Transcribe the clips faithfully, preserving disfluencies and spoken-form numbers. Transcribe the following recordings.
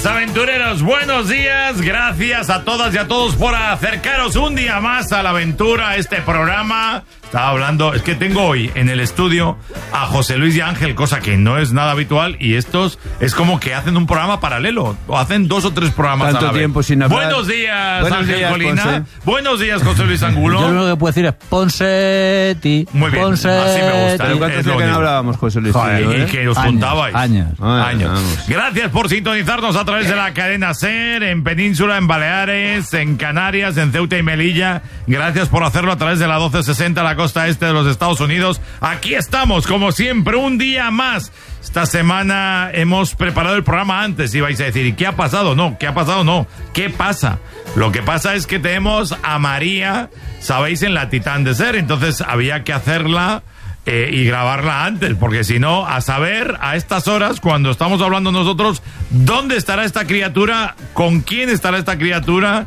días, aventureros, buenos días. Gracias a todas y a todos por acercaros un día más a la aventura, a este programa. Estaba hablando, es que tengo hoy en el estudio a José Luis y Ángel, cosa que no es nada habitual, y estos es como que hacen un programa paralelo, o hacen dos o tres programas Tanto a la vez. tiempo sin hablar. Buenos días, Buenos Ángel días, Colina. Ponce. Buenos días, José Luis Angulo. Yo lo único que puedo decir es Ponsetti. Muy bien, Ponsetti. así me gusta. ¿Pero cuánto Es hace lo que no único. hablábamos, José Luis? Joder, Tío, y ¿eh? que os Años, juntabais. años. Ah, años. vamos. Gracias por sintonizarnos a través de la cadena SER, en Península, en Baleares, en Canarias, en Ceuta y Melilla. Gracias por hacerlo a través de la doce sesenta, la costa este de los Estados Unidos. Aquí estamos, como siempre, un día más. Esta semana hemos preparado el programa antes y vais a decir, ¿y qué ha pasado? No, ¿qué ha pasado? No, ¿qué pasa? Lo que pasa es que tenemos a María, sabéis, en la Titán de Ser, entonces había que hacerla eh, y grabarla antes, porque si no, a saber, a estas horas, cuando estamos hablando nosotros, ¿dónde estará esta criatura? ¿Con quién estará esta criatura?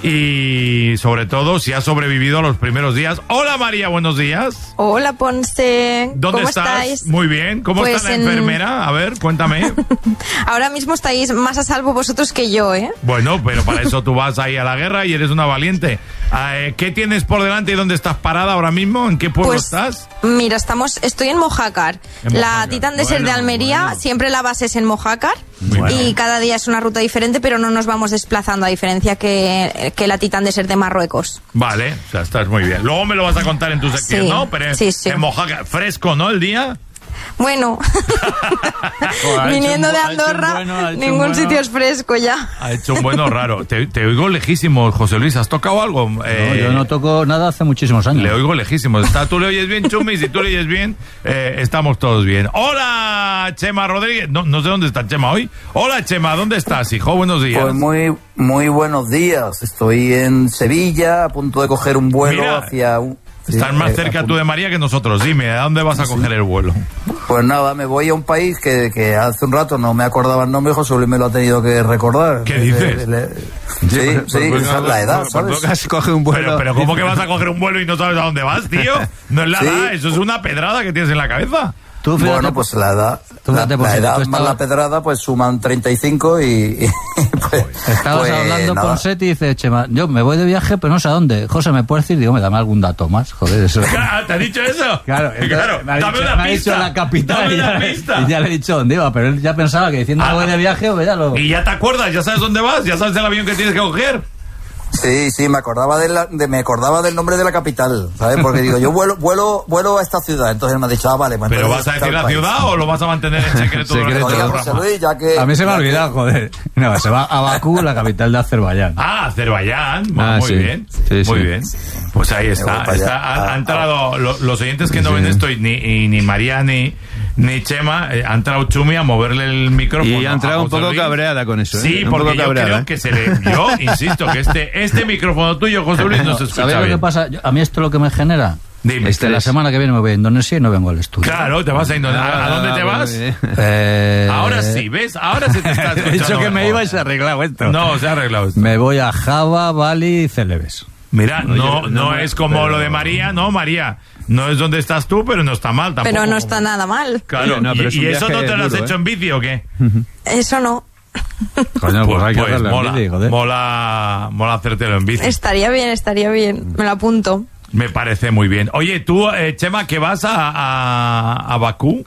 Y sobre todo, si ha sobrevivido a los primeros días. Hola María, buenos días. Hola Ponce, ¿Dónde ¿cómo estás? estáis? Muy bien. ¿Cómo Pues está la en- enfermera? A ver, cuéntame. Ahora mismo estáis más a salvo vosotros que yo, ¿eh? Bueno, pero para eso tú vas ahí a la guerra y eres una valiente. Eh, ¿Qué tienes por delante y dónde estás parada ahora mismo? ¿En qué pueblo Pues estás? mira, estamos, estoy en Mojácar. En La Mojácar. Titán de Ser de Bueno, Almería, bueno. siempre la base es en Mojácar. Muy bien. Y cada día es una ruta diferente, pero no nos vamos desplazando, a diferencia que, que la Titán de Ser de Marruecos. Vale, o sea, estás muy bien. Luego me lo vas a contar en tu sección, Sí, ¿no? Pero sí, sí. en Mojácar, fresco, ¿no? El día. Bueno, ha hecho viniendo un de bu- ha hecho un Andorra, bueno, ha hecho un ningún bueno. sitio es fresco ya. Ha hecho un bueno raro. Te, te oigo lejísimo, José Luis. ¿Has tocado algo? No, Eh, yo no toco nada hace muchísimos años. Le oigo lejísimo. Está, tú le oyes bien, Chumi. Si tú le oyes bien, eh, estamos todos bien. Hola, Chema Rodríguez. No, no sé dónde está Chema hoy. Hola, Chema. ¿Dónde estás, hijo? Buenos días. Pues muy, muy buenos días. Estoy en Sevilla, a punto de coger un vuelo Mira, hacia... Un, Estás sí, más eh, cerca a tú de María que nosotros. Dime, ¿a dónde vas a coger el vuelo? Pues nada, me voy a un país que, que hace un rato no me acordaba el nombre, José Luis me lo ha tenido que recordar. ¿Qué Le- dices? le- sí, sí, esa es la edad, ¿sabes? Casi coge un vuelo. Pero, pero ¿cómo que vas a coger un vuelo y no sabes a dónde vas, tío? No es la Sí. edad, eso es una pedrada que tienes en la cabeza. Tú fíjate, Bueno, pues la edad, tú la, fíjate, la pues, si edad tú más estabas- la pedrada, pues suman treinta y cinco y... y pues, estabas pues, hablando nada. con Seti y dice, Chema, yo me voy de viaje, pero no sé a dónde. José, ¿me puedes decir? Digo, me dame algún dato más. Joder, eso. Ah, ¿te ha dicho eso? Claro, entonces claro. me ha Dame dicho, una me ha pista. dicho la capital Dame y ya, una le- pista. y ya le he dicho dónde iba, pero él ya pensaba que diciendo Ah. me voy de viaje, pues ya lo... Y ya te acuerdas, ya sabes dónde vas, ya sabes el avión que tienes que coger. Sí, sí, me acordaba de, la, de me acordaba del nombre de la capital, ¿sabes? Porque digo, yo vuelo vuelo vuelo a esta ciudad, entonces él me ha dicho, ah, vale, pues ¿Pero entonces vas a está decir el la país. ciudad o lo vas a mantener en secreto? durante Secreto. todo el Oiga, José programa? Luis, ya que... A mí se me ha ya que- olvidado, joder. No, se va a Bakú, la capital de Azerbaiyán. Ah, Azerbaiyán. Ah, muy sí. bien. Sí, muy sí. bien. Pues ahí está. voy para allá. está ha, ha Ah, entrado lo- los oyentes que no Sí. ven esto, y ni, y ni María ni, ni Chema, eh, ha entrado Chumi a moverle el micrófono. Y ha entrado a un José poco Luis. cabreada con eso, ¿eh? Sí, Un porque poco yo cabreada, creo ¿eh? que se le. Yo insisto que este, este micrófono tuyo, José Luis, no se escucha ¿Sabéis lo bien. que pasa? Yo- a mí esto lo que me genera. Dime. Es que la Estrés. semana que viene me voy a Indonesia y no vengo al estudio. Claro, te vas a Indonesia. ¿A dónde te Ah, vas? muy bien. Eh, Ahora sí, ¿ves? Ahora se te está He escuchando dicho que me mejor. iba y se ha arreglado esto. No, se ha arreglado esto. Me voy a Java, Bali y Celebes. Mira, Oye, no, no no me- es como pero- lo de María, no, María. No es donde estás tú, pero no está mal tampoco. Pero no está nada mal. Claro, Oye, no, pero ¿y, es un y eso no viaje te lo has duro, hecho ¿eh? en bici o qué? Eso no. Coño, pues hay que Pues hacerlo en mola, bici, joder. mola, mola hacértelo en bici. Estaría bien, estaría bien. Me lo apunto. Me parece muy bien. Oye, tú, eh, Chema, que vas a, a, a Bakú.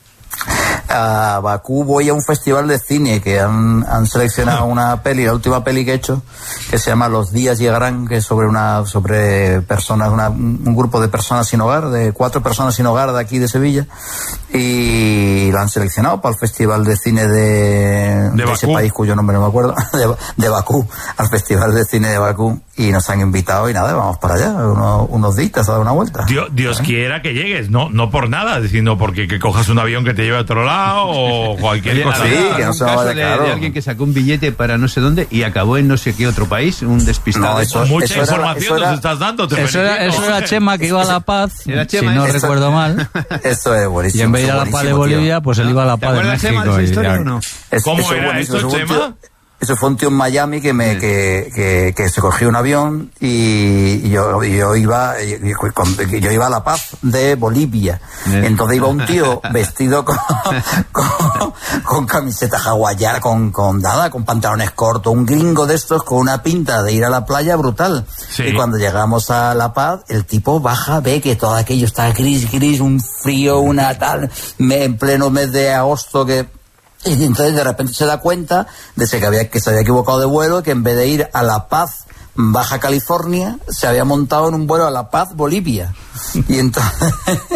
A Bakú voy a un festival de cine que han, han seleccionado una peli, la última peli que he hecho, que se llama Los días llegarán, que es sobre una sobre personas, una, un grupo de personas sin hogar, de cuatro personas sin hogar de aquí de Sevilla, y la han seleccionado para el festival de cine de, de ese Bakú. país cuyo nombre no me acuerdo, de, de Bakú, al festival de cine de Bakú, y nos han invitado y nada, vamos para allá, unos, unos días a dar una vuelta. Dios, Dios quiera que llegues, no, no por nada, sino porque que cojas un avión que te lleve a otro lado o cualquier Oye, cosa. sí, había que no un se me caso vaya de, caro. de alguien que sacó un billete para no sé dónde y acabó en no sé qué otro país, un despistado. No, eso- Mucha eso era- información eso era- nos estás dando. Te Eso era, felicito. eso era Chema, que iba a La Paz, Era Chema, si no ¿eh? recuerdo mal. Eso es buenísimo. Y en vez de ir a eso La es Paz de buenísimo, tío. Bolivia, pues él iba a La ¿Te Paz de acuerdas, Chema, México. de esa y historia ya- o no? Es- ¿Cómo eso es era buenísimo, esto, es un tío- Chema? Eso fue un tío en Miami que me sí. que, que, que se cogió un avión y, y yo, y yo iba y, y, yo iba a La Paz de Bolivia. Sí. Entonces iba un tío vestido con, con, con camiseta hawaiana, con, con nada, con pantalones cortos, un gringo de estos con una pinta de ir a la playa brutal. Sí. Y cuando llegamos a La Paz, el tipo baja, ve que todo aquello está gris, gris, un frío, una tal, me, en pleno mes de agosto que... Y entonces de repente se da cuenta de que, había, que se había equivocado de vuelo, que en vez de ir a La Paz, Baja California, se había montado en un vuelo a La Paz, Bolivia. Y entonces...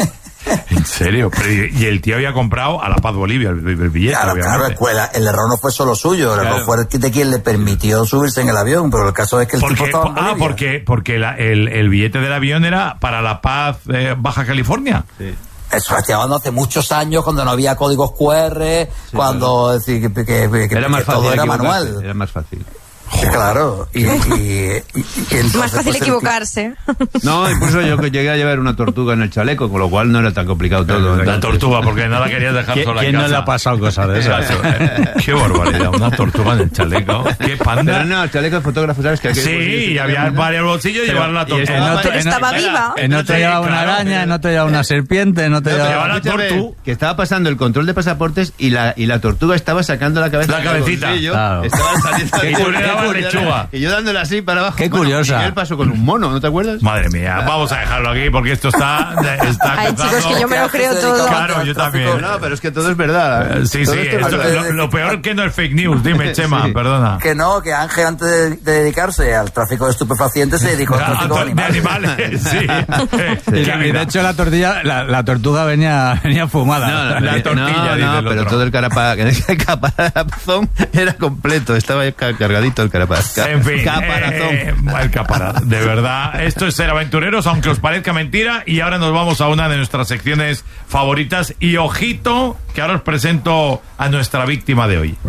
¿En serio? Pero, y el tío había comprado a La Paz, Bolivia, el, el billete. Claro, obviamente. claro, el error no fue solo suyo, el claro. error fue de quien le permitió subirse en el avión, pero el caso es que el porque, tipo estaba en Bolivia. Ah, porque, porque la, el, el billete del avión era para La Paz, eh, Baja California. Sí. Eso estoy hablando hace muchos años, cuando no había códigos cu erre, sí, cuando claro. decir, que, que, que, era que más fácil todo era manual. Era más fácil. Joder. Claro, y, y, y, y entonces, más fácil pues, equivocarse. No, incluso yo que llegué a llevar una tortuga en el chaleco, con lo cual no era tan complicado todo. La tortuga, porque no la querías dejar sola en ¿Quién casa? no le ha pasado cosas de esas? Qué barbaridad, una tortuga en el chaleco. Qué panda. Pero no, el chaleco de fotógrafo, ¿sabes? Que sí, y había varios bolsillos y llevar la tortuga. En otro, pero estaba en, viva. En otro llevaba una araña, en otro llevaba una serpiente, en otro llevaba la tortuga. Que estaba pasando el control de pasaportes y la, y la tortuga estaba sacando la cabeza. La cabecita. Claro. Estaba saliendo. Y tú le dabas lechuga. Y yo dándole así para abajo. Qué bueno, curiosa. Miguel pasó con un mono, ¿no te acuerdas? Madre mía, vamos a dejarlo aquí porque esto está... está Ay, empezando... chicos, que yo me lo creo todo. Claro, yo también. No, pero es que todo es verdad. Uh, sí, todo sí, esto esto, es lo, lo peor que no es fake news. Dime, Chema, sí. Perdona. Que no, que Ángel antes de, de dedicarse al tráfico de estupefacientes se dedicó al tráfico de animales. De animales, sí. sí. Y, y de hecho la tortilla, la, la tortuga venía, venía fumada. No, la, la tortilla, no, no, pero otro. Todo el carapaz, el caparazón era completo, estaba cargadito el carapaz. En fin, caparazón. Eh, el caparazón. De verdad, esto es Ser Aventureros, aunque os parezca mentira. Y ahora nos vamos a una de nuestras secciones favoritas. Y ojito, que ahora os presento a nuestra víctima de hoy.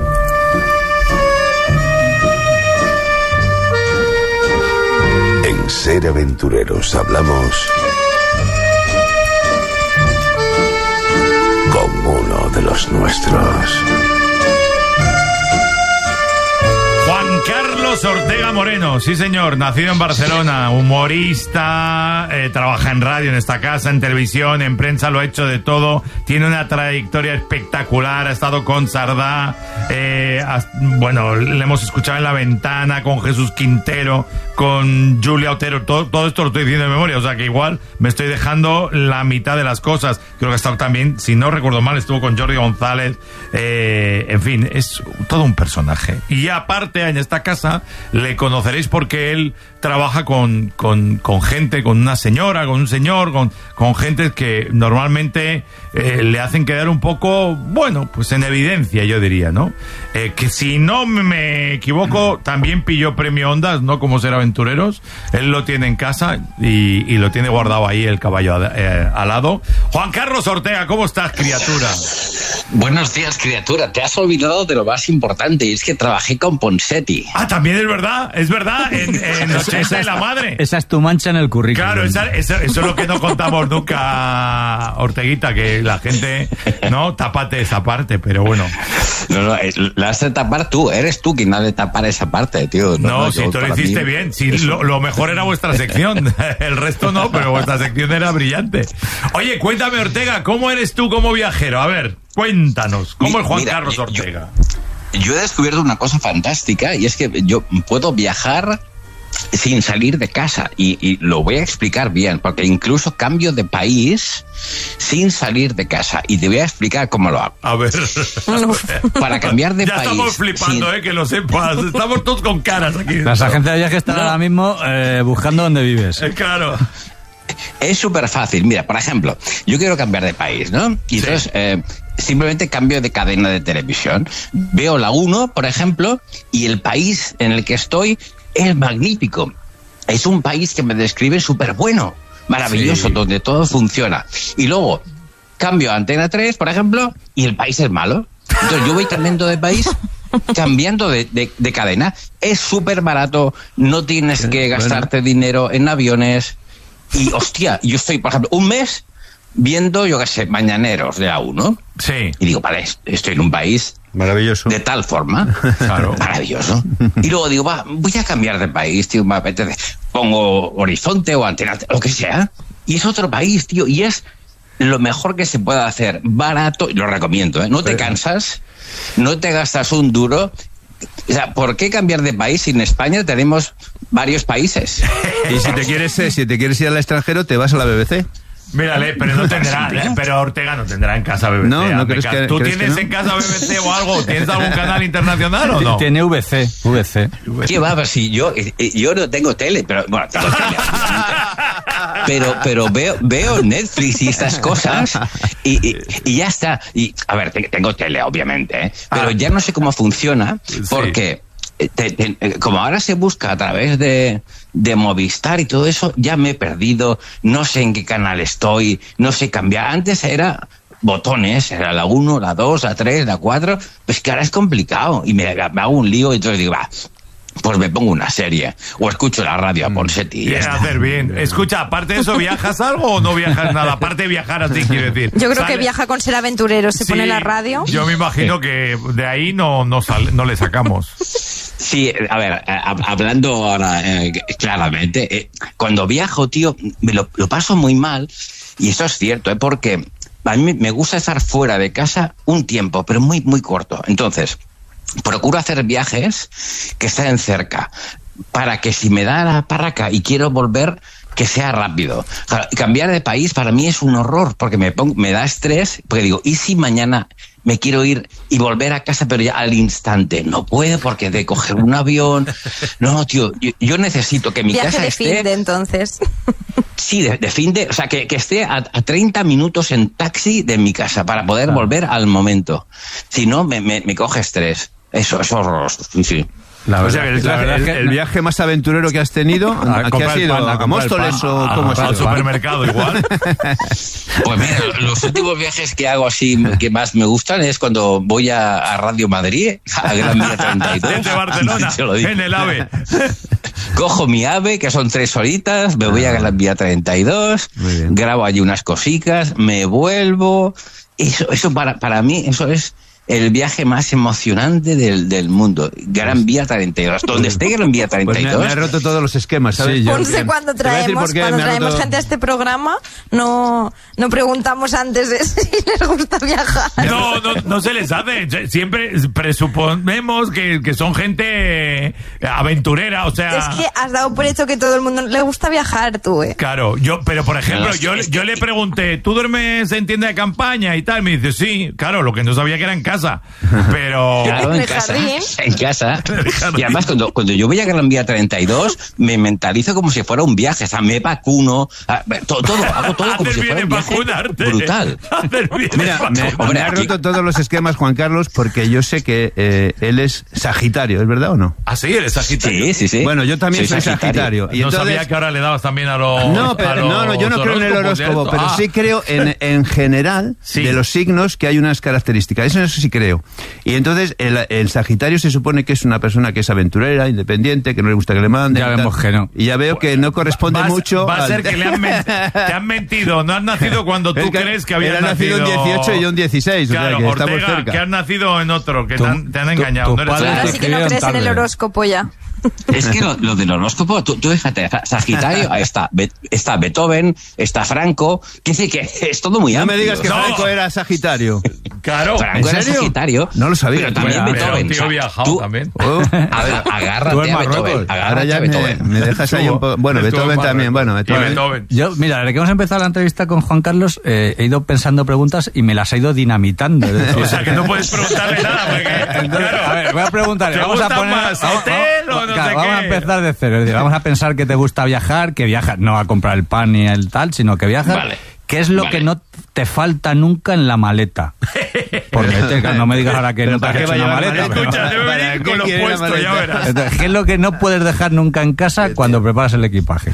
En Ser Aventureros hablamos con uno de los nuestros. Juan Carlos Ortega Moreno, sí señor, nacido en Barcelona, humorista, eh, trabaja en radio en esta casa, en televisión, en prensa, lo ha hecho de todo, tiene una trayectoria espectacular, ha estado con Sardá, eh, ha, bueno, le hemos escuchado en La Ventana, con Jesús Quintero, con Julia Otero, todo, todo esto lo estoy diciendo de memoria, o sea que igual me estoy dejando la mitad de las cosas. Creo que ha estado también, si no recuerdo mal, estuvo con Jordi González, eh, en fin, es todo un personaje. Y aparte, en esta casa le conoceréis porque él trabaja con, con, con gente, con una señora, con un señor, con, con gente que normalmente eh, le hacen quedar un poco, bueno, pues en evidencia, yo diría, ¿no? Eh, que si no me equivoco, también pilló premio Ondas, ¿no? Como Ser Aventureros. Él lo tiene en casa y, y lo tiene guardado ahí el caballo eh, al lado. Juan Carlos Ortega, ¿cómo estás, criatura? Buenos días, criatura. Te has olvidado de lo más importante, y es que trabajé con Ponseti. Ah, también es verdad, es verdad, en, en Nochesa de la Madre. Esa es tu mancha en el currículum. Claro, esa, esa, eso es lo que no contamos nunca, Orteguita, que la gente, no, tápate esa parte, pero bueno. No, no, la has de tapar tú, eres tú quien ha de tapar esa parte, tío. No, no, no si tú lo hiciste mí, bien, si lo, lo mejor era vuestra sección, el resto no, pero vuestra sección era brillante. Oye, cuéntame, Ortega, ¿cómo eres tú como viajero? A ver, cuéntanos, ¿cómo es Juan Mira, Carlos yo, Ortega? Yo he descubierto una cosa fantástica, y es que yo puedo viajar sin salir de casa, y, y lo voy a explicar bien, porque incluso cambio de país sin salir de casa, y te voy a explicar cómo lo hago. A ver, para cambiar de ya país. Ya estamos flipando, sin... eh, que lo sepas, estamos todos con caras aquí. Las agencias de viajes están no. ahora mismo eh, buscando dónde vives. Eh, claro. Es súper fácil. Mira, por ejemplo, yo quiero cambiar de país, ¿no? Y entonces sí. eh, simplemente cambio de cadena de televisión. Veo la uno, por ejemplo, y el país en el que estoy es magnífico. Es un país que me describe súper bueno, maravilloso, sí. donde todo funciona. Y luego cambio a Antena tres, por ejemplo, y el país es malo. Entonces yo voy cambiando de país, cambiando de, de, de cadena. Es súper barato, no tienes que gastarte bueno. dinero en aviones. Y hostia, yo estoy, por ejemplo, un mes viendo, yo qué sé, mañaneros de la uno. Sí. Y digo, vale, estoy en un país maravilloso. De tal forma. Claro. Maravilloso. Y luego digo, va, voy a cambiar de país, tío, me apetece. Pongo Horizonte o Antena, lo que sea. Y es otro país, tío, y es lo mejor que se puede hacer. Barato, lo recomiendo, ¿eh? No te cansas, no te gastas un duro. O sea, ¿por qué cambiar de país si en España tenemos varios países? Y si te quieres, eh, si te quieres ir al extranjero, te vas a la B B C. Mírale, pero no tendrá, pero Ortega no tendrá en casa B B C. No, no crees que, ¿Tú ¿crees tienes que no? en casa B B C o algo? ¿Tienes algún canal internacional o no? Tiene V C, V C. ¿Qué va? Pero si yo, yo no tengo tele, pero bueno, tengo tele, pero pero veo veo Netflix y estas cosas y, y, y ya está. Y a ver, tengo tele, obviamente, ¿eh? Pero ya no sé cómo funciona porque te, te, como ahora se busca a través de de Movistar y todo eso, ya me he perdido, no sé en qué canal estoy, no sé cambiar. Antes era botones, era la uno, la dos, la tres, la cuatro, pues que ahora es complicado y me, me hago un lío y entonces digo, va, pues me pongo una serie o escucho la radio a Ponsetti. Bien hacer bien. Escucha, aparte de eso, ¿viajas algo o no viajas nada? Aparte de viajar así, quiero decir. Yo creo ¿Sale? que viaja con Ser Aventurero, se Sí, pone la radio. Yo me imagino que de ahí no, no, sale, no le sacamos. Sí, a ver, a, hablando ahora eh, claramente, eh, cuando viajo, tío, me lo, lo paso muy mal, y eso es cierto, eh, porque a mí me gusta estar fuera de casa un tiempo, pero muy, muy corto. Entonces, procuro hacer viajes que estén cerca, para que si me da la parraca y quiero volver, que sea rápido. Claro, cambiar de país para mí es un horror, porque me, pongo, me da estrés, porque digo, ¿y si mañana me quiero ir y volver a casa, pero ya al instante? No puedo porque de coger un avión. No, tío, yo, yo necesito que mi Viaje casa de esté... fin de entonces. Sí, de, de fin de... O sea, que, que esté a, a treinta minutos en taxi de mi casa para poder ah. volver al momento. Si no, me, me, me coge estrés. Eso es horroroso, sí, sí. La verdad, o sea, el, la verdad el, es que el viaje más aventurero que has tenido, a ¿a qué has ido? pan, a ¿A Móstoles o cómo has ido? Al supermercado igual. Pues mira, los últimos viajes que hago así que más me gustan es cuando voy a, a Radio Madrid, a Gran Vía treinta y dos. Desde Barcelona, en el AVE. Cojo mi AVE, que son tres horitas, me voy a Gran Vía treinta y dos, grabo allí unas cositas, me vuelvo. Eso, eso para, para mí, eso es el viaje más emocionante del, del mundo. Gran Vía treinta y dos. Donde esté Gran Vía treinta y dos. Pues me, me ha roto todos los esquemas, ¿sabes? Sí, yo Ponce, bien. cuando traemos, cuando traemos roto... gente a este programa, no, no preguntamos antes de si les gusta viajar. No, no, no se les hace. Siempre presuponemos que, que son gente aventurera, o sea... Es que has dado por hecho que todo el mundo le gusta viajar, tú, ¿eh? Claro, yo, pero por ejemplo, yo, yo le pregunté, ¿tú duermes en tienda de campaña y tal? Me dice, sí, claro, lo que no sabía que era en casa. Pero... Claro, en, en casa. Jardín. En casa. Y además, cuando, cuando yo voy a Gran Vía treinta y dos, me mentalizo como si fuera un viaje. O sea, me vacuno, todo, todo hago todo como si fuera un viaje brutal. Mira, me, Hombre, me ha roto todos los esquemas, Juan Carlos, porque yo sé que eh, él es Sagitario, ¿es verdad o no? Ah, sí, eres Sagitario. Sí, sí, sí. Bueno, yo también soy, soy Sagitario. Sagitario. Y no entonces... sabía que ahora le dabas también a los... No, pero, los no, no, yo no creo en el horóscopo, pero ah. sí creo en, en general sí. de los signos que hay unas características. Eso, eso sí creo. Y entonces el, el Sagitario se supone que es una persona que es aventurera, independiente, que no le gusta que le manden. Ya vemos que no. Y ya veo que no corresponde vas, mucho. Va a ser al... que le han men- te han mentido. No has nacido cuando tú que crees que habías nacido. nacido en dieciocho y yo en dieciséis. Claro, o sea, que Ortega, estamos cerca. que has nacido en otro, que tu, te, han, te han engañado. Tu, tu no eres Ahora sí que no crees tarde. en el horóscopo ya. Es que lo, lo del horóscopo, tú, tú fíjate, Sagitario, ahí está, Be, está Beethoven, está Franco, que dice que es todo muy amplio. No amplio. me digas que no. Franco era Sagitario. Claro. Franco era Sagitario. No lo sabía. Pero también Pero Beethoven. un tío o sea, viajado tú, también. Oh. A ver, agárrate a Beethoven. Ahora ya a me, Beethoven. me dejas ahí un poco. Bueno, Estuvo Beethoven mal, también. Bueno, Beethoven. Beethoven. Yo, mira, desde que hemos empezado la entrevista con Juan Carlos, eh, he ido pensando preguntas y me las he ido dinamitando. Es decir, O sea, que no puedes preguntarle nada. Porque, entonces, claro, a ver, voy a preguntarle. ¿te Vamos a gusta poner. más vamos, hotel o no claro, sé vamos qué? a empezar de cero. Es decir, vamos a pensar que te gusta viajar, que viajas no a comprar el pan ni el tal, sino que viajas. Vale. ¿Qué es lo Vale. que no te falta nunca en la maleta? Porque no me digas ahora que no te has hecho una maleta. pero- Escucha, debe ¿Para venir qué con lo quiere la puesto, ya maleta? verás. Entonces, ¿qué es lo que no puedes dejar nunca en casa cuando preparas el equipaje?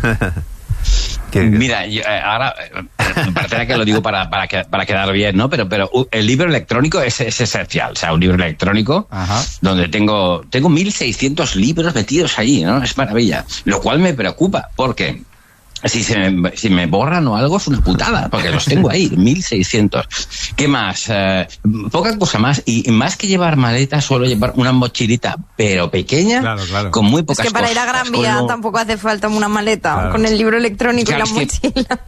Que- Mira, yo, eh, ahora eh, me parece que lo digo para, para, que- para quedar bien, ¿no? Pero, pero uh, el libro electrónico es, es esencial. O sea, un libro electrónico Ajá. donde tengo, tengo mil seiscientos libros metidos allí, ¿no? Es maravilla. Lo cual me preocupa porque Si se me, si me borran o algo es una putada, porque los tengo ahí, mil seiscientos. ¿Qué más? Eh, poca cosa más. Y, y más que llevar maletas, suelo llevar una mochilita, pero pequeña, claro, claro. con muy pocas cosas. Es que para cosas. ir a Gran Vía Como... tampoco hace falta una maleta, claro. con el libro electrónico Claro, y la es que... mochila.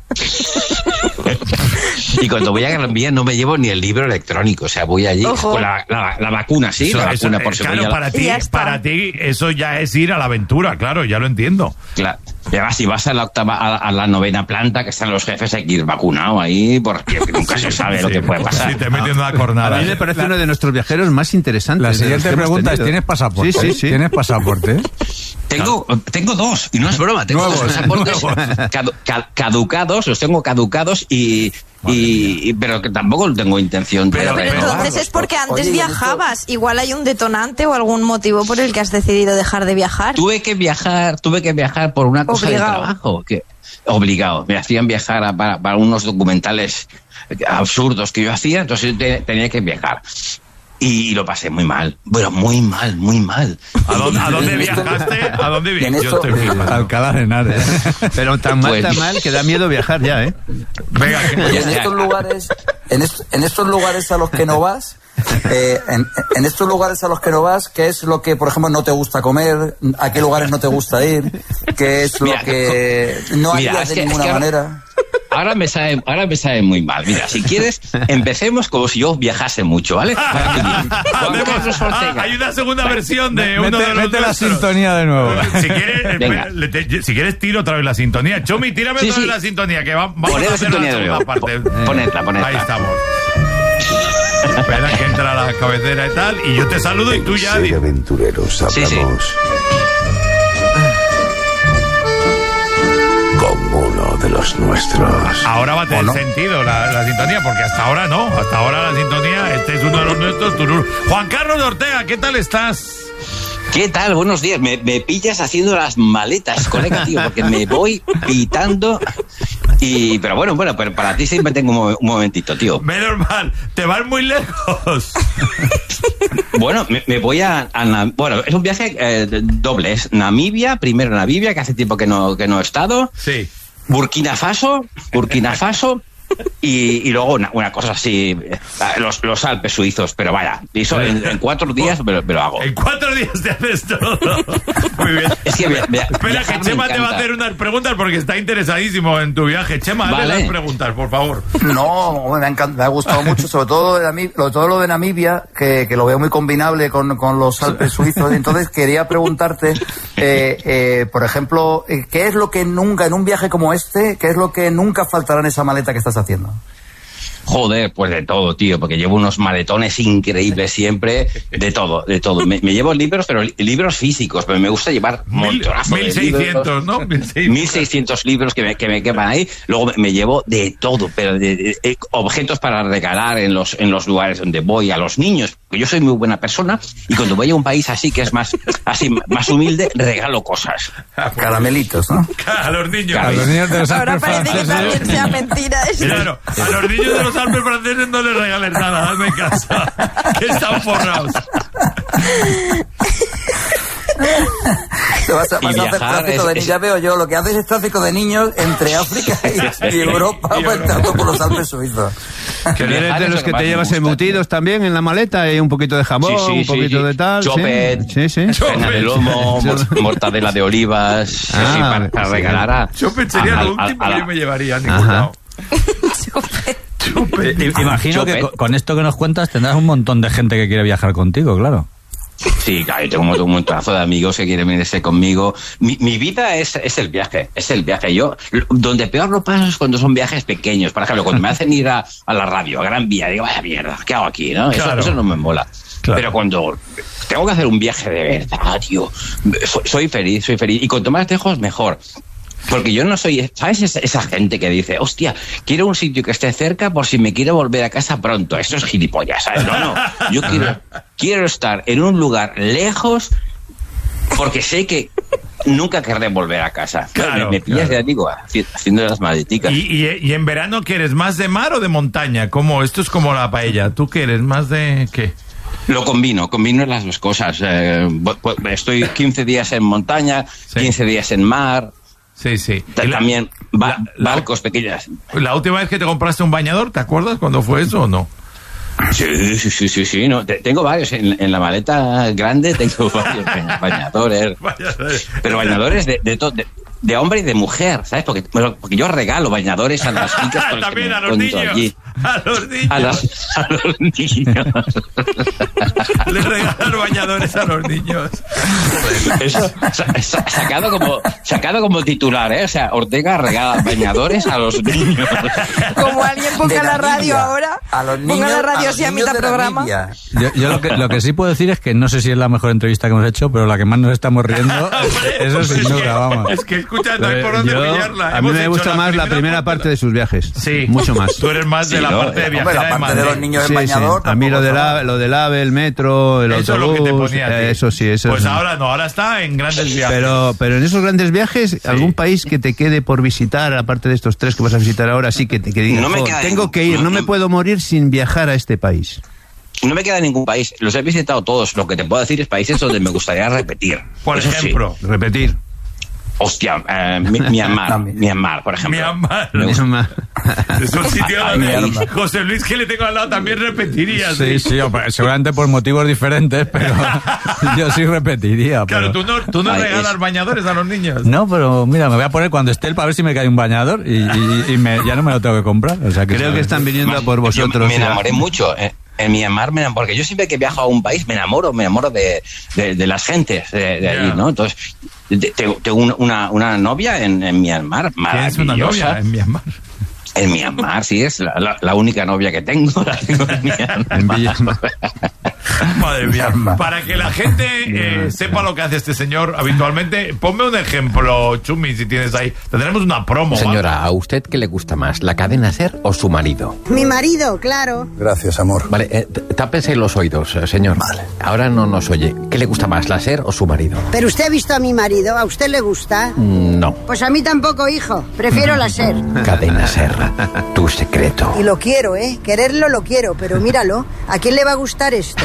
Y cuando voy a Gran Vía no me llevo ni el libro electrónico, o sea, voy allí Ojo. con la, la, la vacuna, sí, Eso- la vacuna eso- por si claro, voy a la- para ti, Y ya está. para ti eso ya es ir a la aventura, claro, ya lo entiendo. Claro. Y además, si vas a la octava, a, a la novena planta, que están los jefes, hay que ir vacunado ahí, porque nunca se sabe lo Sí, que puede pasar. Si te meten una cornada. A mí me parece uno de nuestros viajeros más interesantes. La de los siguiente que hemos pregunta es, tenido. ¿tienes pasaporte? Sí, sí, sí. ¿Tienes pasaporte? Tengo, tengo dos, y no es broma, tengo Nuevos, dos pasaportes cadu- ca- caducados, los tengo caducados y, y, y- pero que tampoco tengo intención de Pero- Pero pero- entonces es porque antes Oye, ¿y esto? viajabas. Igual hay un detonante o algún motivo por el que has decidido dejar de viajar. Tuve que viajar, tuve que viajar por una cosa Obligado. de trabajo, que obligado, me hacían viajar a- para, para unos documentales absurdos que yo hacía, entonces te- tenía que viajar. Y lo pasé muy mal, bueno, muy mal, muy mal. ¿A dónde, a dónde viajaste? ¿A dónde En viajaste? Yo esto- estoy flipando. Alcalá de Henares. Pero tan mal, Pues- tan mal, que da miedo viajar ya, ¿eh? Venga, que- Oye, en estos lugares, en, est- en estos lugares a los que no vas, eh, en, en estos lugares a los que no vas, ¿qué es lo que, por ejemplo, no te gusta comer? ¿A qué lugares no te gusta ir? ¿Qué es lo Mira, que no mira, harías es de que- ninguna es que ahora- manera? Ahora me sabe, ahora me sabe muy mal. Mira, si quieres, empecemos como si yo viajase mucho, ¿vale? Para que- Juan Carlos Ah, Ortega. hay una segunda versión de uno Mete, de los mete la nuestros. sintonía de nuevo. Si quieres, Venga. espera, le te- si quieres tiro otra vez la sintonía. Chomi, tírame Sí, otra vez sí. la sintonía, que va- vamos Poned a la hacer sintonía la de segunda nuevo. parte. Po- ponedla, ponedla. Ahí estamos. Espera que entra la cabecera y tal, y yo te saludo y tú ya... En di- Ser Aventureros Sí, sí. hablamos con uno de los nuestros. Ahora va a tener sentido la, la sintonía, porque hasta ahora no. Hasta ahora la sintonía, este es uno de los nuestros. Turur. Juan Carlos Ortega, ¿qué tal estás? ¿Qué tal? Buenos días. Me, me pillas haciendo las maletas, colega, tío, porque me voy pitando. Y, pero bueno, bueno, pero para ti siempre tengo un, mo- un momentito, tío. Menos mal, te vas muy lejos. Bueno, me, me voy a, a Nam- bueno, es un viaje eh, doble. Es Namibia, primero Namibia, que hace tiempo que no, que no he estado. Sí. Burkina Faso, Burkina Faso. Y, y luego una, una cosa así, eh, los, los Alpes suizos, pero vaya, eso en, en cuatro días me lo, me lo hago. En cuatro días te haces todo. Muy bien. Es que me- me- Espera, viajar que me Chema te va a encanta. hacer unas preguntas porque está interesadísimo en tu viaje. Chema, hazle Vale. las preguntas, por favor. No, me ha, encant- me ha gustado mucho, sobre todo, de Namibia, sobre todo lo de Namibia, que, que lo veo muy combinable con, con los Alpes suizos. Entonces quería preguntarte, eh, eh, por ejemplo, eh, ¿qué es lo que nunca, en un viaje como este, qué es lo que nunca faltará en esa maleta que estás haciendo? Joder, pues de todo, tío, porque llevo unos maletones increíbles siempre, de todo, de todo. Me, me llevo libros, pero li- libros físicos, pero me gusta llevar Mil, montonazo de mil seiscientos, libros. ¿no? mil seiscientos. mil seiscientos libros que me, que me quepan ahí. Luego me, me llevo de todo, pero de, de- de objetos para regalar en los, en los lugares donde voy a los niños. Porque yo soy muy buena persona y cuando voy a un país así, que es más, así, más humilde, regalo cosas. Caramelitos, ¿no? A los niños. A los niños de los Ahora Alpes parece que franceses. también sea mentira eso. Claro, a los niños de los Alpes franceses no les regales nada, hazme caso, que están forrados. Te vas a, Y vas a hacer viajar tráfico es- de niños. es- Ya veo yo, lo que haces es tráfico de niños entre África y, y Europa, Y pues, Europa. entrando por los Alpes suizos. Que eres Viajar de es los lo que más te me llevas gusta, embutidos tío. también en la maleta, y un poquito de jamón, Sí, sí, un sí, poquito sí. de tal. Chopet. Sí, sí. sí. Cena de lomo, mor- mortadela de olivas, sí, sí, Ah, para, para sí. regalar a... Yo pensaría a- lo a- último a la- que yo me llevaría a ningún Ajá. lado. I- Imagino que Chopet. con- con esto que nos cuentas tendrás un montón de gente que quiere viajar contigo, claro. Sí, claro, yo tengo un, montón- un montonazo de amigos que quieren venirse conmigo. Mi, mi vida es, es el viaje, es el viaje. Yo, lo- donde peor lo paso es cuando son viajes pequeños. Por ejemplo, cuando me hacen ir a, a la radio, a Gran Vía, digo, vaya mierda, ¿qué hago aquí? ¿No? Eso, Claro. eso no me mola. Claro. Pero cuando tengo que hacer un viaje de verdad, tío, soy, soy feliz, soy feliz. Y cuanto más lejos, mejor. Porque yo no soy, ¿sabes? Esa, esa gente que dice, hostia, quiero un sitio que esté cerca por si me quiero volver a casa pronto. Esto es gilipollas, ¿sabes? No, no. Yo quiero, quiero estar en un lugar lejos porque sé que nunca querré volver a casa. Claro, me, me pillas, claro. ya digo, haci- haciendo las maleticas. ¿Y, y, y en verano quieres más de mar o de montaña? ¿Cómo? Esto es como la paella. ¿Tú quieres más de qué? Lo combino, combino las dos cosas. Eh, bu- bu- estoy quince días en montaña, Sí. quince días en mar. Sí, sí. Ta- la- También ba- la- la- barcos pequeños. La última vez que te compraste un bañador, ¿te acuerdas cuándo fue eso o no? Sí, sí, sí, sí, sí. No, te- tengo varios. En, en la maleta grande tengo varios ba- bañadores. Bañadores. Pero bañadores de, de, to- de, de hombre y de mujer, ¿sabes? Porque, bueno, porque yo regalo bañadores a las chicas con las que También me a los encuentro niños. allí. A los niños. A los, a los niños. Le regalar bañadores a los niños. Eso, sa- sa- sacado como sacado como titular, ¿eh? O sea, Ortega regala bañadores a los niños. Como alguien ponga De la radio Namibia. ahora, A los ponga niños, la a radio los así a niños mitad de programa. Namibia. Yo, yo lo, que, lo que sí puedo decir es que no sé si es la mejor entrevista que hemos hecho, pero la que más nos estamos riendo, eso sin Es que- duda, vamos. Es que escucha, no hay por dónde Yo- pillarla. a mí Hemos me hecho gusta más la primera parte de sus viajes. Sí. Mucho más. Tú eres más de Sí, la ¿no? parte de Hombre, viajera la de parte de Madrid. los niños Sí, en sí. bañador. A mí lo tampoco del, está ave, lo del AVE, el metro, el Eso es autobús, lo que te ponía a ti. eh, eso sí, eso Pues sí. ahora no, ahora está en grandes viajes. Pero, pero en esos grandes viajes, algún país que te quede por visitar, aparte de estos tres que vas a visitar ahora, sí que, te- que digas, No me "Jo, queda tengo ningún- que ir, no me puedo morir sin viajar a este país". No me queda ningún país. Los he visitado todos. Lo que te puedo decir es países donde me gustaría repetir. Por Eso sí. ejemplo, Repetir. Hostia, eh, Mi- Myanmar, También. Myanmar, por ejemplo. Myanmar. Me gusta. Myanmar. Es un sitio Ay, donde mierda. José Luis, que le tengo al lado, también repetiría. Sí, sí, hombre, seguramente por motivos diferentes, pero yo sí repetiría. Claro, pero- tú no, tú no Ay, regalas es- bañadores a los niños. No, pero mira, me voy a poner cuando esté el para ver si me cae un bañador y, y- y me- ya no me lo tengo que comprar. O sea que Creo que están viniendo a por Yo vosotros. me ya. enamoré mucho. eh, En Myanmar, me enamoré, porque yo siempre que viajo a un país me enamoro, me enamoro de, de, de las gentes de, de allí, Ya. ¿no? Entonces, de- tengo, tengo una- una, una novia en, en Myanmar, Tienes una maravillosa. novia en Myanmar. En Myanmar, sí, es la, la, la única novia que tengo. La tengo en Myanmar. En Villamar. Madre mía. Para que la gente eh, sepa lo que hace este señor habitualmente, ponme un ejemplo, Chumi, si tienes ahí. Tendremos una promo. Señora, ¿a usted qué le gusta más, la cadena SER o su marido? Mi marido, claro. Gracias, amor. Vale, eh, t- tápese los oídos, eh, señor. Vale. Ahora no nos oye. ¿Qué le gusta más, la SER o su marido? Pero usted ha visto a mi marido, ¿a usted le gusta? Mm, no. Pues a mí tampoco, hijo. Prefiero la SER. Cadena SER, tu secreto. Y lo quiero, ¿eh? Quererlo lo quiero, pero míralo. ¿A quién le va a gustar esto?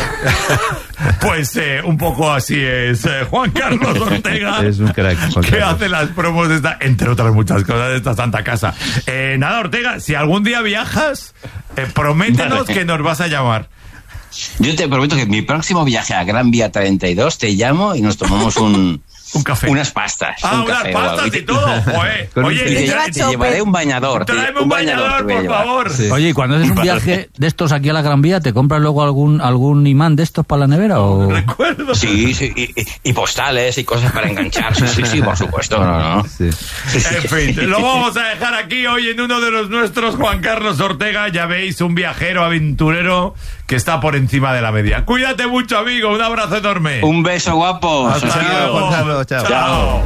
Pues eh, un poco así es eh, Juan Carlos Ortega. Es un crack, Juan que Carlos. hace las promos de esta, entre otras muchas cosas, de esta santa casa. Eh, nada, Ortega, si algún día viajas, eh, prométenos Vale. que nos vas a llamar. Yo te prometo que mi próximo viaje a Gran Vía treinta y dos te llamo y nos tomamos un... Un café. Unas pastas. Ah, un unas café o algo. pastas te- y todo. Joder. Con un Oye, Y te, y lleva te chope. llevaré un bañador. te- tráeme un bañador, te voy a por llevar. favor. Sí. Oye, ¿y cuando haces un Vale. viaje de estos aquí a la Gran Vía, te compras luego algún algún imán de estos para la nevera o...? Recuerdo. Sí, sí, y, y- y postales y cosas para enganchar. Sí, sí, sí, por supuesto. No, no. Sí. En fin, lo vamos a dejar aquí hoy en uno de los nuestros, Juan Carlos Ortega. Ya veis, un viajero aventurero que está por encima de la media. Cuídate mucho, amigo. Un abrazo enorme. Un beso guapo. Hasta Os Chao, quiero. luego. Juan Carlos, chao. Chao.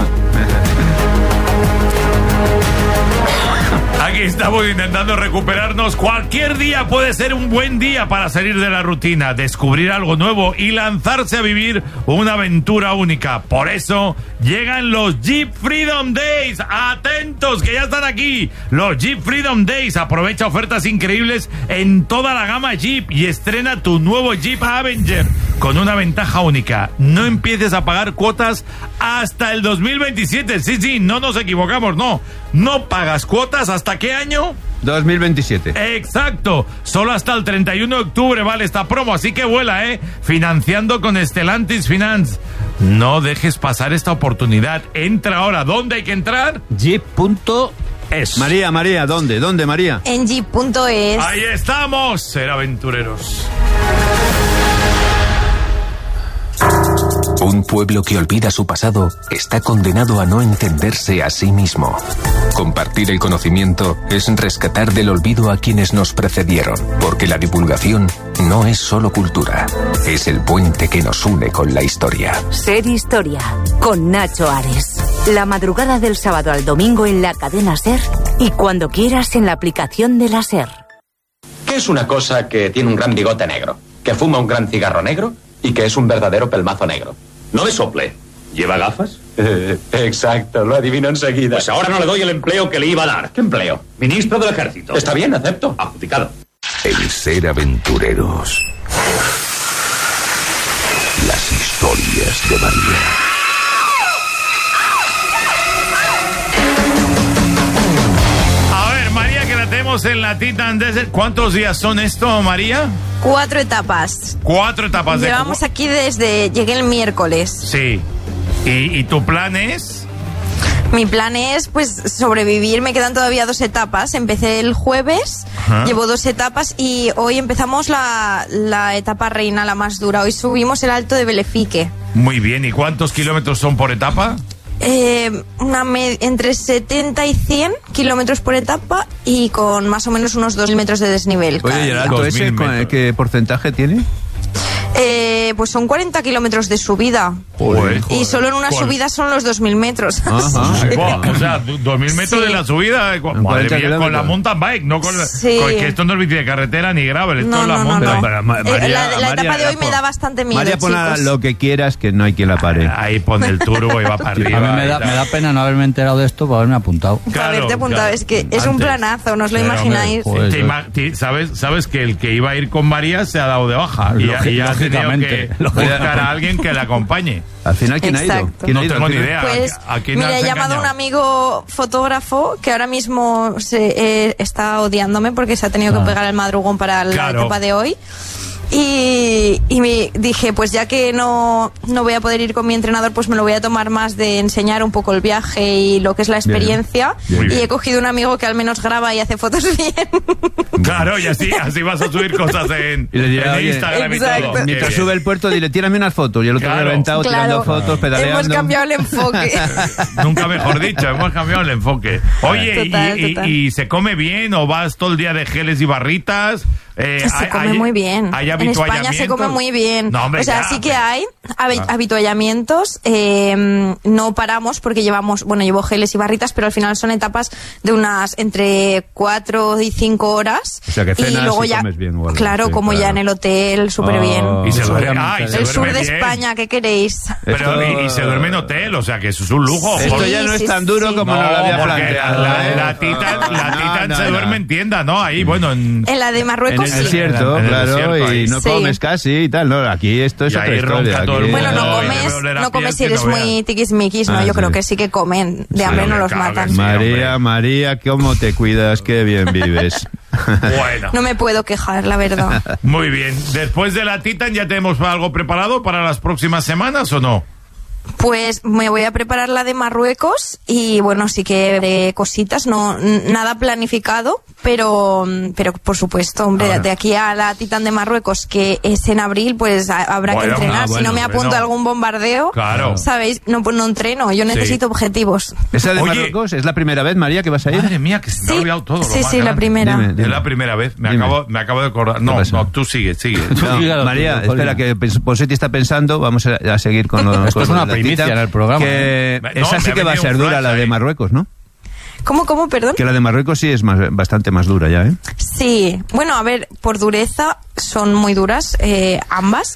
Aquí estamos intentando recuperarnos. Cualquier día puede ser un buen día para salir de la rutina, descubrir algo nuevo y lanzarse a vivir una aventura única. Por eso llegan los Jeep Freedom Days. Atentos, que ya están aquí. Los Jeep Freedom Days. Aprovecha ofertas increíbles en toda la gama Jeep y estrena tu nuevo Jeep Avenger con una ventaja única. No empieces a pagar cuotas hasta el dos mil veintisiete. Sí, sí, no nos equivocamos, no. No pagas cuotas hasta qué año? dos mil veintisiete. Exacto, solo hasta el treinta y uno de octubre vale esta promo, así que vuela, ¿eh? Financiando con Stellantis Finance. No dejes pasar esta oportunidad. Entra ahora. ¿Dónde hay que entrar? Jeep punto es. María, María, ¿dónde? ¿Dónde, María? En jeep punto es. Ahí estamos, ser aventureros. Un pueblo que olvida su pasado está condenado a no entenderse a sí mismo. Compartir el conocimiento es rescatar del olvido a quienes nos precedieron, porque la divulgación no es solo cultura, es el puente que nos une con la historia. Ser Historia, con Nacho Ares. La madrugada del sábado al domingo en la cadena SER y cuando quieras en la aplicación de la SER. ¿Qué es una cosa que tiene un gran bigote negro, que fuma un gran cigarro negro y que es un verdadero pelmazo negro? No me sople. ¿Lleva gafas? Eh, exacto, lo adivino enseguida. Pues ahora no le doy el empleo que le iba a dar. ¿Qué empleo? Ministro del Ejército. Está bien, acepto. Adjudicado. El ser aventureros. Las historias de María. estamos en la Titan Desert. ¿Cuántos días son esto, María? Cuatro etapas. Cuatro etapas. Llevamos de... aquí desde... Llegué el miércoles. Sí. ¿Y, y tu plan es...? Mi plan es, pues, sobrevivir. Me quedan todavía dos etapas. Empecé el jueves, Ajá. llevo dos etapas y hoy empezamos la, la etapa reina, la más dura. Hoy subimos el Alto de Belefique. Muy bien. ¿Y cuántos kilómetros son por etapa? Eh, una med- entre setenta y cien kilómetros por etapa y con más o menos unos dos mil metros de desnivel. Oye, ¿y el Alto ese qué porcentaje tiene? Eh, pues son cuarenta kilómetros de subida. Joder, y solo en una joder. subida son los dos mil metros. Ajá. Sí. Wow, o sea, dos mil metros sí. de la subida. Madre mía, con la mountain bike, no con, sí. con que esto no es bici de carretera ni gravel, esto no, es la no, mountain. no. Pero, María, eh, la, la María, etapa de hoy me da bastante miedo, María, pon chicos. lo que quieras, que no hay quien la pare. Ahí pone el turbo y va para arriba. A mí me da, me da pena no haberme enterado de esto por haberme apuntado. Claro, haberte apuntado, claro. Es que es Antes. un planazo, no os lo pero, imagináis. Hombre, te ima- te, ¿sabes, sabes que el que iba a ir con María se ha dado de baja y, y ya ha tenido que buscar a alguien que le acompañe. Al final, ¿quién Exacto. ha ido? ¿Quién no ha ido tengo ni idea. Pues, ¿A, a quién mira, has he llamado a un amigo fotógrafo que ahora mismo se, eh, está odiándome porque se ha tenido que pegar el madrugón para la claro. etapa de hoy. Y, y me dije, pues ya que no, no voy a poder ir con mi entrenador, pues me lo voy a tomar más de enseñar un poco el viaje y lo que es la experiencia. Bien, bien. Y he cogido un amigo que al menos graba y hace fotos bien. Claro, y así, así vas a subir cosas en, y le dirá, en Instagram exacto. y todo. Mientras sube el puerto, dile, tírame unas fotos. Y el otro claro. reventado claro. tirando fotos, pedaleando. Hemos cambiado el enfoque. Nunca mejor dicho, hemos cambiado el enfoque. Oye, total, y, total. Y, ¿y se come bien o vas todo el día de geles y barritas? Eh, se hay, come hay, muy bien. ¿Hay en España se come muy bien. No, hombre, o sea, ya, sí que hay hab- habituallamientos. Eh, no paramos porque llevamos, bueno, llevo geles y barritas, pero al final son etapas de unas entre cuatro y cinco horas. O sea, que cenas y luego y ya, comes bien. Bueno, claro, sí, como claro. ya en el hotel, súper oh, bien. Y se duerme, ah, y se el duerme sur de bien. España, ¿qué queréis? Pero, y, y se duerme en hotel, o sea, que eso es un lujo. Esto por... ya no sí, es tan sí, duro sí. como no, no lo había porque planteado. La, ¿eh? la Titan, la titan no, se no, duerme no. en tienda, ¿no? Ahí, bueno, en... En la de Marruecos en el sí. desierto, en el claro, desierto, y ahí. no Sí. comes casi y tal. No, aquí esto es Y otra ahí historia. ronca todo el Aquí- mundo. Bueno, no Ay, comes, debe oler a no comes piel si que eres no muy veas. tiquismiquis, ¿no? Ah, Yo sí. creo que sí que comen. De Sí, hambre no hombre, los claro que matan. sí. María, hombre. María, cómo te cuidas, qué bien vives. Bueno. No me puedo quejar, la verdad. Muy bien. Después de la Titan, ¿ya tenemos algo preparado para las próximas semanas o no? Pues me voy a preparar la de Marruecos y bueno, sí que de cositas, no n- nada planificado, pero pero por supuesto, hombre, Ahora. de aquí a la Titan de Marruecos, que es en abril, pues a- habrá Bueno, que entrenar. ah, si bueno, no me apunto bueno. a algún bombardeo, Claro. ¿sabéis? No, pues no entreno, yo necesito objetivos. ¿Esa de Oye. Marruecos es la primera vez, María, que vas a ir? Madre mía, que se me ha Sí, olvidado todo. lo sí, más sí, la grande. primera. Dime, dime. Es la primera vez. Me Dime. acabo, me acabo de acordar. No, pasa? no, tú sigue, sigue. No, Dígalo, María, tú, espera, que Posetti está pensando, vamos a, a seguir con lo, Esto con es lo una de la primicia Titan, en el programa, Que ¿eh? No, esa me sí ha que va a venido ser un dura, flash la de ahí. Marruecos, ¿no? ¿Cómo, cómo, perdón? Que la de Marruecos sí es más, bastante más dura ya, ¿eh? Sí, bueno, a ver, por dureza son muy duras eh, ambas.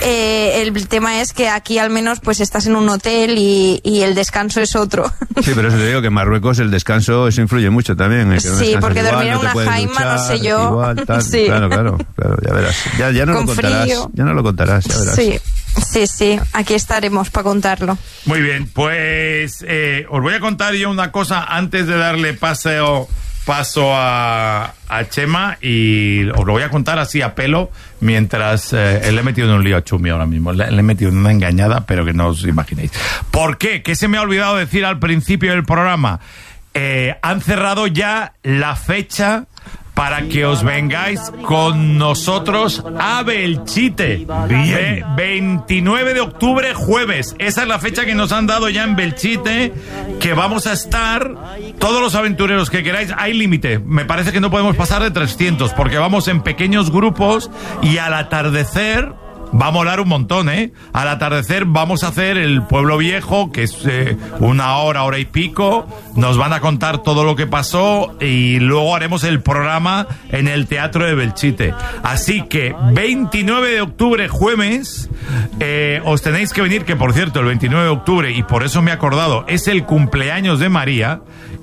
Eh, el tema es que aquí al menos pues estás en un hotel y, y el descanso es otro. Sí, pero eso te digo que en Marruecos el descanso eso influye mucho también. ¿eh? Que no Sí, descansas porque igual, dormir en no te una puedes jaima, no sé duchar, yo. igual, tal. Sí. Claro, claro, claro, ya verás. Ya, ya no Con lo contarás, frío. ya no lo contarás, ya verás. Sí, sí, sí, aquí estaremos para contarlo. Muy bien, pues eh, os voy a contar yo una cosa antes de darle paseo, paso a, a Chema, y os lo voy a contar así a pelo mientras eh, le he metido en un lío a Chumi ahora mismo. Le, le he metido en una engañada, pero que no os imaginéis. ¿Por qué? ¿Qué se me ha olvidado decir al principio del programa? Eh, han cerrado ya la fecha para que os vengáis con nosotros a Belchite. Bien. veintinueve de octubre, jueves. Esa es la fecha que nos han dado ya en Belchite, que vamos a estar todos los aventureros que queráis. Hay límite. Me parece que no podemos pasar de trescientos, porque vamos en pequeños grupos y al atardecer... Va a molar un montón, ¿eh? Al atardecer vamos a hacer el Pueblo Viejo, que es eh, una hora, hora y pico. Nos van a contar todo lo que pasó y luego haremos el programa en el Teatro de Belchite. Así que veintinueve de octubre, jueves, eh, os tenéis que venir, que por cierto, el veintinueve de octubre, y por eso me he acordado, es el cumpleaños de María.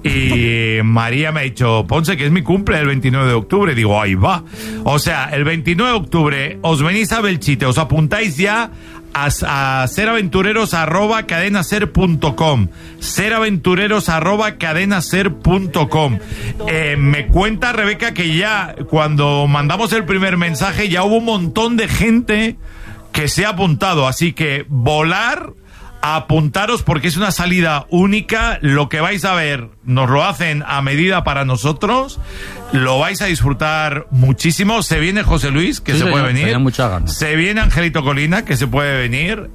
Y María me ha dicho, Ponce, que es mi cumple el veintinueve de octubre. Digo, ahí va. O sea, el veintinueve de octubre os venís a Belchite, os apuntáis ya a, a seraventureros arroba cadenaser punto com. seraventureros arroba cadenaser punto com. Eh, me cuenta Rebeca que ya cuando mandamos el primer mensaje ya hubo un montón de gente que se ha apuntado, así que volar, apuntaros porque es una salida única. Lo que vais a ver nos lo hacen a medida para nosotros, lo vais a disfrutar muchísimo. Se viene José Luis, que sí, se señor, puede venir, muchas ganas. Se viene Angelito Colina, que se puede venir.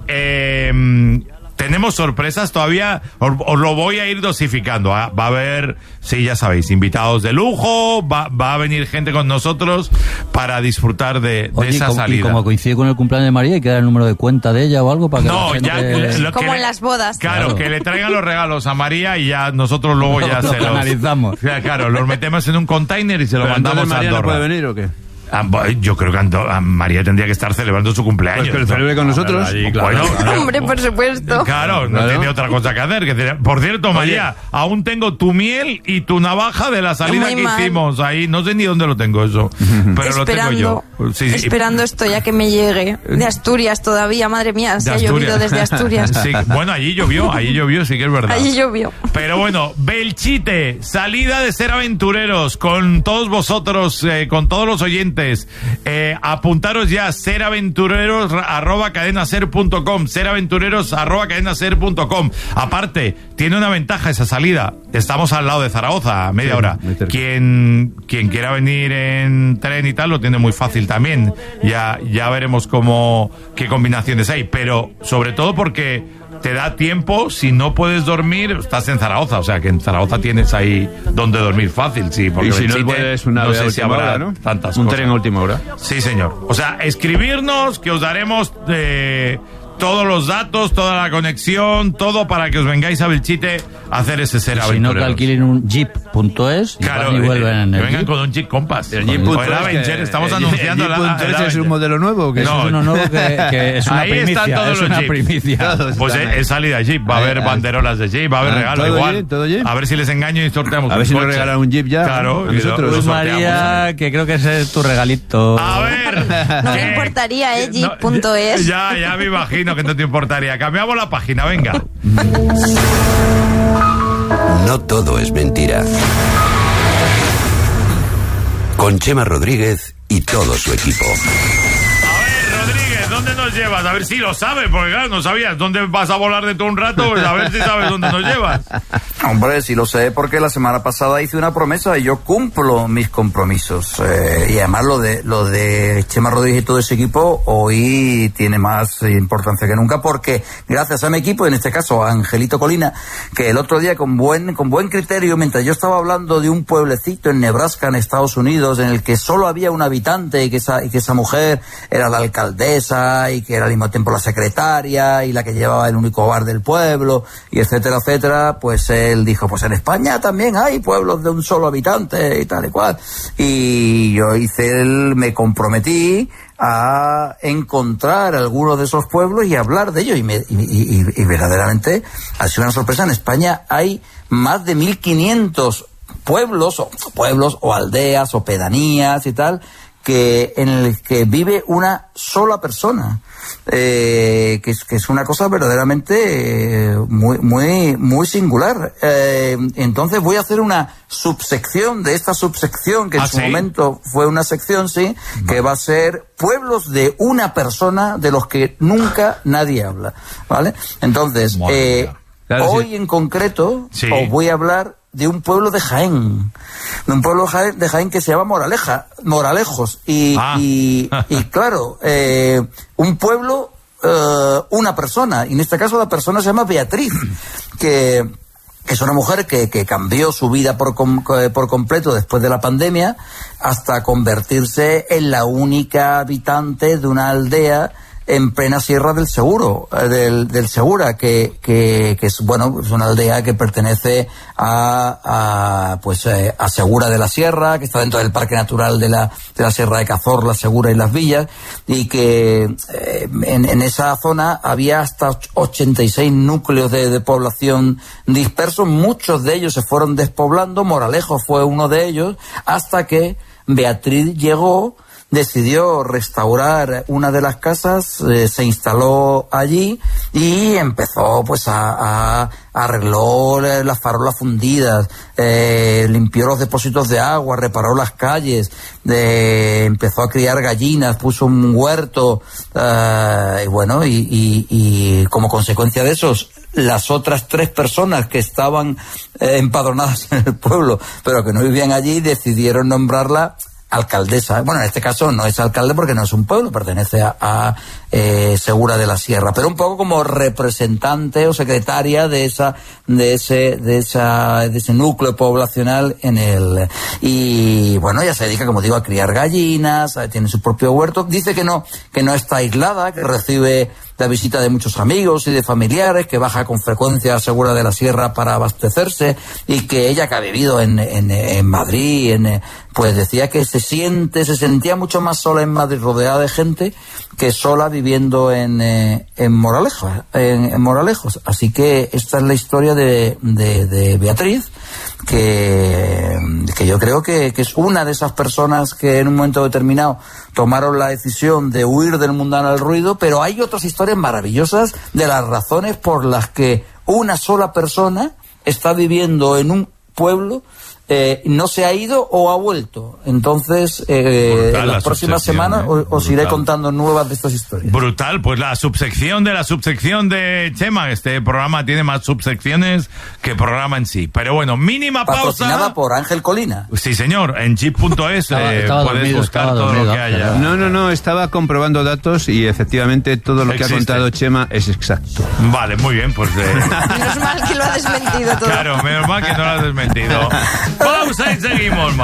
eh... Tenemos sorpresas todavía, os, os lo voy a ir dosificando. ¿eh? Va a haber, sí, ya sabéis, invitados de lujo, va, va a venir gente con nosotros para disfrutar de, de Oye, esa como, salida. Y como coincide con el cumpleaños de María, ¿hay que dar el número de cuenta de ella o algo para que No, la gente... ya, lo Como que en le, las bodas. Claro, Claro. que le traigan los regalos a María y ya nosotros luego ya Lo se los canalizamos. Claro, los metemos en un container y se lo ¿Pero mandamos entonces a María no Andorra. puede venir o qué? Ah, yo creo que Ando- a María tendría que estar celebrando su cumpleaños. Pues que lo ¿no? celebre con nosotros. Allí, claro, claro. Hombre, por supuesto. Claro, no Claro. tiene otra cosa que hacer. Que tiene- Por cierto, María, aún tengo tu miel y tu navaja de la salida Muy que mal. hicimos ahí. No sé ni dónde lo tengo eso, pero lo tengo yo. Esperando, Sí, sí. esperando esto ya que me llegue. De Asturias todavía, madre mía, se De ha llovido Asturias. desde Asturias. Sí, bueno, allí llovió, allí llovió, sí que es verdad. Allí llovió. Pero bueno, Belchite, salida de Ser Aventureros, con todos vosotros, eh, con todos los oyentes. Eh, apuntaros ya, seraventureros arroba cadenaser punto com, seraventureros arroba cadenaser punto com. Aparte, tiene una ventaja esa salida. Estamos al lado de Zaragoza, a media Sí, hora. muy cerca. Quien, quien quiera venir en tren y tal, lo tiene muy fácil también. Ya, ya veremos cómo, qué combinaciones hay. Pero, sobre todo porque te da tiempo, si no puedes dormir, estás en Zaragoza, o sea que en Zaragoza tienes ahí donde dormir fácil, sí, porque Y si no Belchite, puedes una no vez a sé si última habrá hora, ¿no? tantas Un cosas. tren a última hora. Sí, señor. O sea, escribirnos que os daremos eh, todos los datos, toda la conexión, todo para que os vengáis a Belchite a hacer ese Ser Si no, que Aventureros. alquilen un jeep punto es y Claro, van y vuelven eh, en que el vengan jeep. con un Jeep Compass. El Con- Jeep con punto el es Avenger, que- estamos el- anunciando el la- Jeep punto el es es Avenger. un modelo nuevo o qué? No, Es uno nuevo que, que es una ahí primicia. están todos Es los una Jeep. primicia. Todos Pues están es, ahí. es salida Jeep, va a Ahí, haber ahí. banderolas de Jeep, va a haber Ah, regalo todo igual. Jeep, todo Jeep. A ver si les engaño y sorteamos A ver un si nos coche. regalan un Jeep ya. Claro, a y lo- nosotros. lo Pues sorteamos. María, que creo que ese es tu regalito. A ver. No me ¿qué? importaría, eh, No, jeep punto es. Ya, ya me imagino que no te importaría. Cambiamos la página, venga. No todo es mentira. Con Chema Rodríguez y todo su equipo. A ver, Rodríguez, ¿dónde nos llevas? A ver si lo sabes, porque claro, no sabías dónde vas a volar de todo un rato, pues a ver si sabes dónde nos llevas. Hombre, sí lo sé porque la semana pasada hice una promesa y yo cumplo mis compromisos. Eh, y además lo de lo de Chema Rodríguez y todo ese equipo hoy tiene más importancia que nunca porque gracias a mi equipo, en este caso a Angelito Colina, que el otro día con buen con buen criterio, mientras yo estaba hablando de un pueblecito en Nebraska, en Estados Unidos, en el que solo había un habitante y que esa, y que esa mujer era la alcaldesa y que era al mismo tiempo la secretaria y la que llevaba el único bar del pueblo y etcétera, etcétera, pues él dijo, pues en España también hay pueblos de un solo habitante y tal y cual. Y yo hice el, me comprometí a encontrar algunos de esos pueblos y hablar de ellos y, me, y, y, y verdaderamente ha sido una sorpresa. En España hay más de mil quinientos pueblos o pueblos o aldeas o pedanías y tal que en el que vive una sola persona, eh, que, es, que es una cosa verdaderamente eh, muy muy muy singular. Eh, entonces voy a hacer una subsección de esta subsección que en ¿Ah, su sí? momento fue una sección, sí, que va a ser pueblos de una persona de los que nunca nadie habla, ¿vale? Entonces, Madre eh, mía. Claro, hoy sí. en concreto Sí. os voy a hablar de un pueblo de Jaén, de un pueblo Jaén- de Jaén que se llama Moraleja, Moralejos, y, Ah. y, y claro, eh, un pueblo, eh, una persona, y en este caso la persona se llama Beatriz, que es una mujer que, que cambió su vida por, com- por completo después de la pandemia hasta convertirse en la única habitante de una aldea en plena Sierra del Seguro, eh, del, del Segura, que, que, que es, bueno, es una aldea que pertenece a, a pues eh, a Segura de la Sierra, que está dentro del Parque Natural de la, de la Sierra de Cazorla, Segura y Las Villas, y que eh, en, en esa zona había hasta ochenta y seis núcleos de, de población dispersos, muchos de ellos se fueron despoblando, Moralejo fue uno de ellos, hasta que Beatriz llegó decidió restaurar una de las casas, eh, se instaló allí y empezó pues a, a arregló las farolas fundidas, eh, limpió los depósitos de agua, reparó las calles, eh, empezó a criar gallinas, puso un huerto, eh, y bueno, y, y, y como consecuencia de eso, las otras tres personas que estaban eh, empadronadas en el pueblo, pero que no vivían allí, decidieron nombrarla alcaldesa. Bueno, en este caso no es alcalde porque no es un pueblo, pertenece a, a eh, Segura de la Sierra, pero un poco como representante o secretaria de esa, de ese, de esa, de ese núcleo poblacional en el, y bueno, ella se dedica, como digo, a criar gallinas, tiene su propio huerto, dice que no, que no está aislada, que recibe la visita de muchos amigos y de familiares, que baja con frecuencia a Segura de la Sierra para abastecerse, y que ella, que ha vivido en, en, en Madrid, en, pues decía que se siente, se sentía mucho más sola en Madrid, rodeada de gente, que sola viviendo en, eh, en Moralejo, en, en Moralejos. Así que esta es la historia de, de, de Beatriz, que, que yo creo que, que es una de esas personas que en un momento determinado tomaron la decisión de huir del mundano al ruido, pero hay otras historias maravillosas de las razones por las que una sola persona está viviendo en un pueblo, eh, no se ha ido o ha vuelto. Entonces, eh, Brutal, en las próximas semanas ¿eh? os iré contando nuevas de estas historias. Brutal, pues la subsección de la subsección de Chema. Este programa tiene más subsecciones que programa en sí. Pero bueno, mínima pausa. Patrocinada por Ángel Colina. Sí, señor, en chip punto es eh, puedes dormido, buscar estaba todo dormido, lo que haya. No, no, no, estaba comprobando datos y efectivamente todo lo que Existe. ha contado Chema es exacto. Vale, muy bien, pues... Eh... Menos mal que lo ha desmentido todo. Claro, menos mal que no lo has desmentido. Pausa y seguimos.